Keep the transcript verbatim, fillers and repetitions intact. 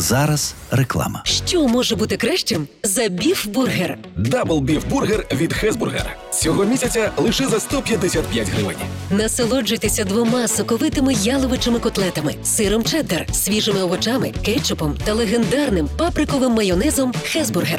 Зараз реклама. Що може бути кращим за біф-бургер? Дабл біф-бургер від Хезбургер. Цього місяця лише за сто п'ятдесят п'ять гривень. Насолоджуйтеся двома соковитими яловичими котлетами, сиром чеддер, свіжими овочами, кетчупом та легендарним паприковим майонезом Хезбургер.